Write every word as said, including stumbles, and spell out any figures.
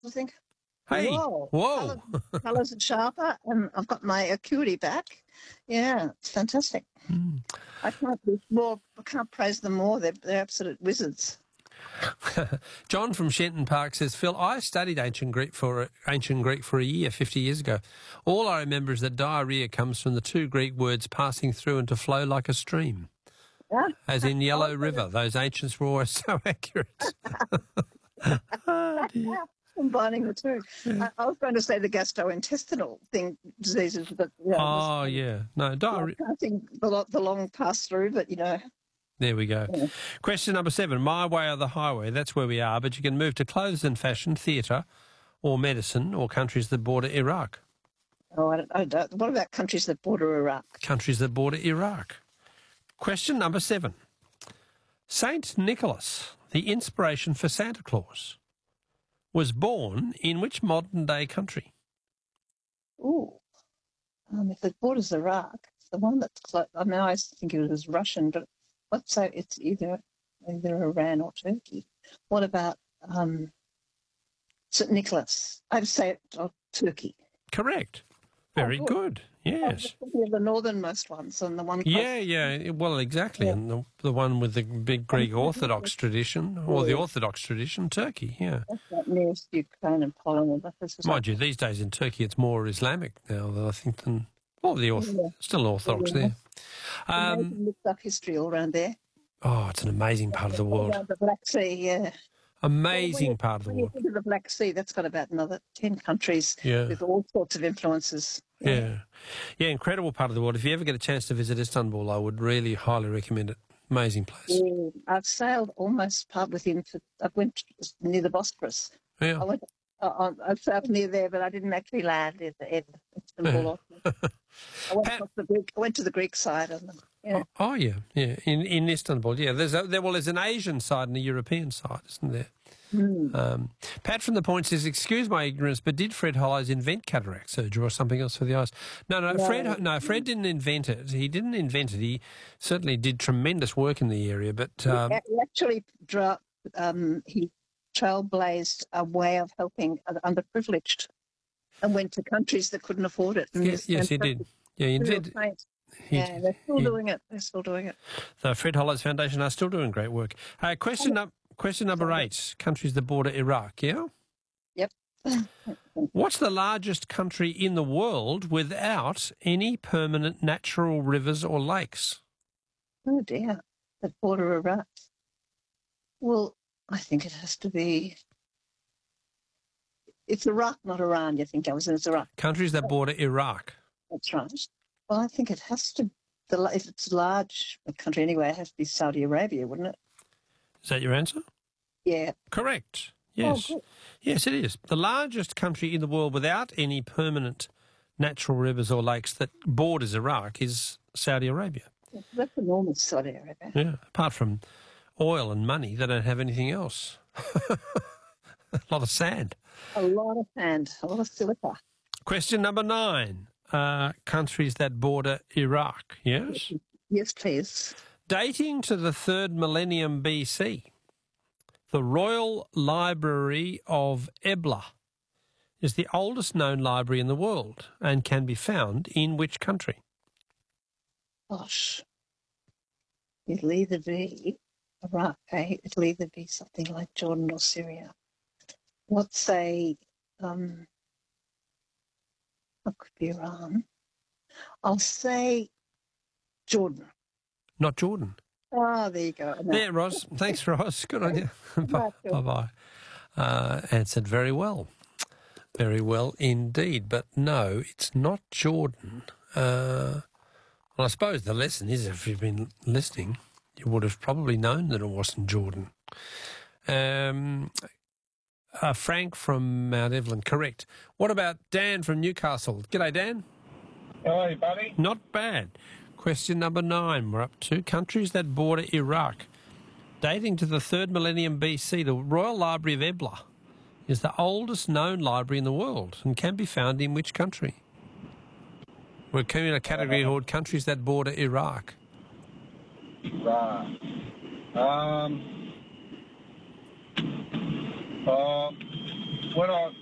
I think. Hey, Whoa. whoa. Colours, colours are sharper, and I've got my acuity back. Yeah, it's fantastic. Mm. I can't be more. I can't praise them more. They're they're absolute wizards. John from Shenton Park says, Phil, I studied ancient Greek for ancient Greek for a year fifty years ago. All I remember is that diarrhea comes from the two Greek words passing through and to flow like a stream, Yeah. as in Yellow River. Those ancients were always so accurate. Oh, dear. Combining the two. Yeah. I, I was going to say the gastrointestinal thing diseases, but you know, Oh, yeah. No, diarrhea. I think the, lo- the long pass through, but you know. There we go. Yeah. Question number seven. My way or the highway. That's where we are, but you can move to clothes and fashion, theatre or medicine or countries that border Iraq. Oh, I don't, I don't. What about countries that border Iraq? Countries that border Iraq. Question number seven. Saint Nicholas, the inspiration for Santa Claus, was born in which modern-day country? Ooh. Um, if it borders Iraq, it's the one that's close. I mean, I think it was Russian, but let's say it's either either Iran or Turkey. What about um, Saint Nicholas? I'd say it, oh, Turkey. Correct. Very Oh, good. good. Yes. Oh, the northernmost ones and the one. Close. Yeah, yeah. Well, exactly. Yeah. And the, the one with the big Greek Orthodox tradition, or the Yeah. Orthodox tradition, Turkey, yeah. That's right nearest Ukraine and Poland. And this is Mind you, these days in Turkey it's more Islamic now than I think than, well, the orth- Yeah. still Orthodox Yeah. there. Um, Amazing mixed up history all around there. oh, it's an amazing part of the world. Around the Black Sea, yeah. Amazing Well, when part of the When you world. think of the Black Sea, that's got about another ten countries Yeah. with all sorts of influences. Yeah. Yeah, incredible part of the world. If you ever get a chance to visit Istanbul, I would really highly recommend it. Amazing place. Yeah. I've sailed almost part within. For, I went near the Bosporus. I Yeah. went. Uh, I sailed near there, but I didn't actually land at the end. Istanbul. I went, Pat- across the Greek, I went to the Greek side, and yeah. Oh, oh, yeah, yeah. In in Istanbul, yeah. There's a, there well, there's an Asian side and a European side, isn't there? Mm. Um, Pat from the Point says, "Excuse my ignorance, but did Fred Hollows invent cataract surgery or something else for the eyes?" No, no, No. Fred. No, Fred didn't invent it. He didn't invent it. He certainly did tremendous work in the area, but um, He actually, dra- um, he trailblazed a way of helping the underprivileged, and went to countries that couldn't afford it. And yes, yes, he did. Yeah, he invented. He Yeah, did. they're still He- doing it. They're still doing it. The Fred Hollows Foundation are still doing great work. Uh, question num- question number eight: countries that border Iraq. Yeah. Yep. What's the largest country in the world without any permanent natural rivers or lakes? Oh dear, that border Iraq. Well, I think it has to be. It's Iraq, not Iran. You think I was in it's Iraq? Countries that border Iraq. That's right. Well, I think it has to. The if it's a large country anyway, it has to be Saudi Arabia, wouldn't it? Is that your answer? Yeah. Correct. Yes. Oh, good. Yes, it is. The largest country in the world without any permanent natural rivers or lakes that borders Iraq is Saudi Arabia. That's enormous, Saudi Arabia. Yeah. Apart from oil and money, they don't have anything else. A lot of sand. A lot of sand, a lot of silica. Question number nine. Uh, countries that border Iraq, yes? Yes, please. Dating to the third millennium B C, the Royal Library of Ebla is the oldest known library in the world and can be found in which country? Gosh. It'll either be Iraq, eh? It'll either be something like Jordan or Syria. Let's say, um, it could be Iran. I'll say Jordan. Not Jordan. Oh, there you go. No. There, Roz. Thanks, Roz. Good on you. Bye- Bye-bye. Uh, answered very well. Very well indeed. But no, it's not Jordan. Uh, well, I suppose the lesson is, if you've been listening, you would have probably known that it wasn't Jordan. Um, uh, Frank from Mount Evelyn, correct. What about Dan from Newcastle? G'day, Dan. Hello, buddy. Not bad. Question number nine. We're up to countries that border Iraq. Dating to the third millennium B C, the Royal Library of Ebla is the oldest known library in the world and can be found in which country? We're in a category called countries that border Iraq. Right. Um. Uh, when I